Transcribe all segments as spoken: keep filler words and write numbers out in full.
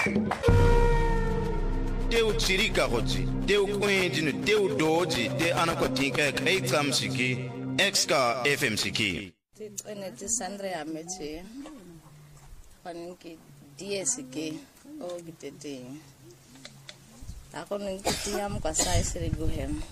Teu chirika hoji, teu kwenjinu, teu doji, te anakotinka kai tsamsiki, Exka F M siki. Ene ti Sandra Amechi, paninki D S K, o gitete. Ako nungkiti am kasai siriguhem.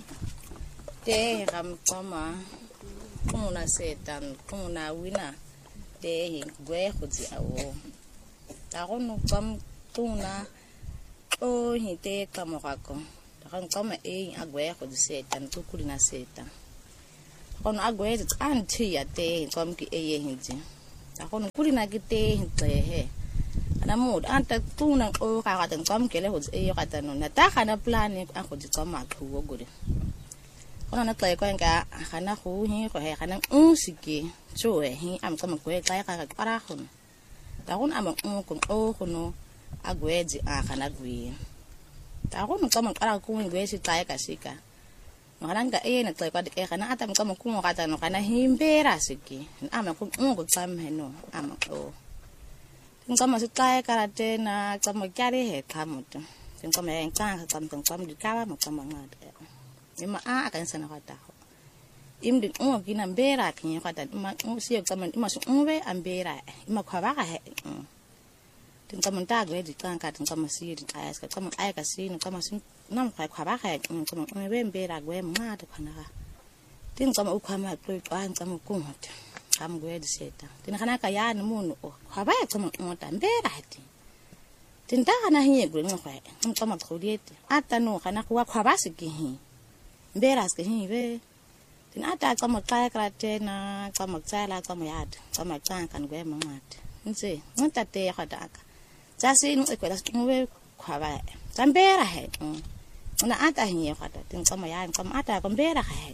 Te ram kama, kumuna setan, kumuna wina, te gwe hoji awo. Ako nukam tuna. Oh, he take Kamorako. The Rancoma A. Aguay for the set and two Kulina seta. On Aguay, it's auntie at day, come to A. Hinty. On Kulina get day, he and a mood, Aunt Tuna, oh, I and come Kelly was A. Ratan, Nataka and a plan, I could come out who were good. On a play going, Hana who he for her and an unsiki, so he am come quick like a parahon. The one am uncle, oh, no. Agwezi akana gwi. Ta ko mkama kala ku ngwezi taya kasika. Ngalanga e na taya kwade e kana ata mkama ku ngata no kana himbera siki. Ama ku ngo tsam heno ama o. Mkama sitaya kala tena kama kyari he kamuto. Mkama en tsanga kama kama dikawa mkama ngata. Ima a kan sana kwata. Imdi ngo kina mbera kinyi kwata ima usiyo kama ima su ngwe ambera ima kwabaka he. Tin kama ntago edi kanka tin kama siri ayas kama ayaka sini kama sin nam kai kwaba kai kama ngebe mbera gwe mata kana tin kama ukhama pro kan kama kumota kama gwe di seta tin kana ka yani munu o kwaba kama ngota mbera ati tin ta kana hiye gwe ngwa tin kama khodiete ata no kana kwa kwaba sikihi mbera sikihi be tin ata kama kai krate na kama tsala kama yad kama kanka gwe mata nse ngota te khadaka Jasi no ekwela ngwe khwaba tambera he una ata hinye khata tin kama ya kama ata kombera he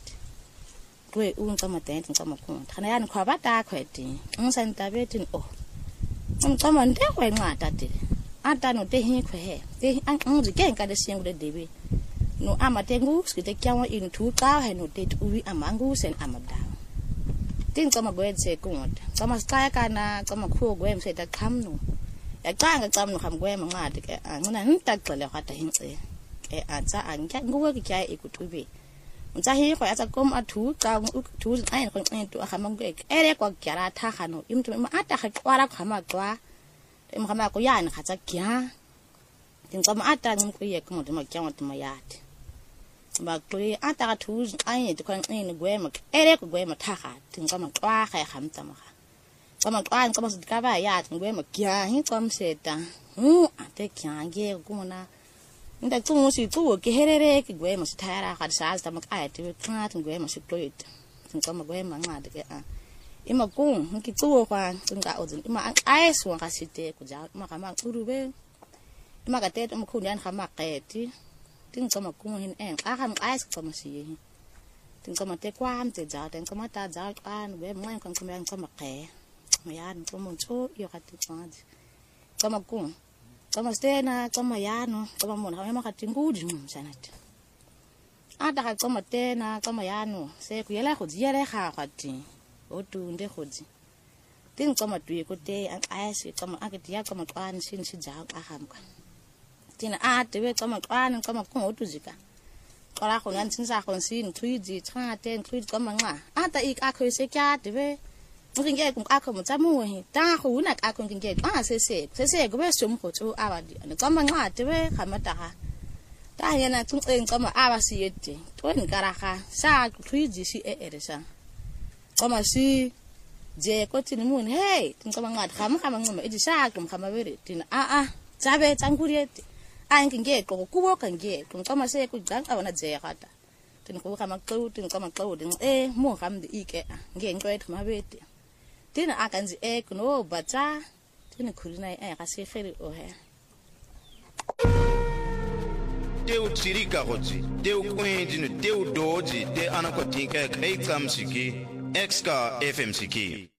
kwe un kama tent kama kun khana ya khwaba ta khweti unsan tabetin o un kama nde kwe ngata te ata no te hin khwe he te an unzi gen ka de singu de debe no amate ngu skite kyawa in tu ka he no te uwi amangu sen amada tin kama gwetse kun kama skaya kana kama khu gwem se ta khamnu Kanga kama kamgwe mangade ke ngona ntakxele khata hinxe ke atsa anga nguwe ke kya ikutubi unta hi ko atsa kom athu ka thu ayin ko nto ahamangwe ere kwa kyara tha khano imtu ma ata kha kwara khama kwa em khama ko yana khatsa kya tinkama ata ngumkuye ko mutuma kya mutuma yati ba kwe ata ka thu ayin to kan ngene gwema ere ko gwema tha kha tinkama kwa kha khamta ma kama kwan kama sidikaba ya ngwe makya hi kama seta hu ate kyange kuna nda tsumu si tsuwo ke herere ke gwe masithara ga sa sa makaya te tlat ngwe masiploit kama gwe mangade ke a ima ku nki tsuwo kwa tsunga ozin ima aiso nga site kuja ima kama urube ima ka te mu khuni an khama qeti tin kama ku hin en a kham ais kama si tin kama te kwam te ja ten kama ta ja an gwe mwan kan kama kama qe Mayan kama cho yo kati kwanzi kama ku kama stena kama yano kama mona kama katingudi msanati ata kama tena kama yano se kuyela khodiere kha khati otunde khodi tin kama tuye kote an ayasi kama akitiya kama kwan sin si ja ahamka tina atwe kama kwan kama ku otuzika kala khona sinsa khon sin tuiji tha ten tuiji kama nga ata ik akhose kya twe Nginge kum akho mutsamu he ta khu na akho nginge a se se se se go be sum kho tsu abadi ana kama nga tebe khamata ha ta yana tsu en kama abasi yete to ni karaha sa thuiji si e eresa kama si je ko tin mun hey tin kama nga khama kama ngoma edi sa kum khama bere tin a a tsabe tsanguriete a nginge ko kubo kange kum kama se ku jang abana je khata tin ko kama klu tin kama klu din e mo khamdi ike nge ngoet khama bete Tina akanzi e kuno bata tina kurina e ka se fere o he Teu chirika hoji teu kwenjinu teu doji te anakotinka kai tsamsiki Exka F M siki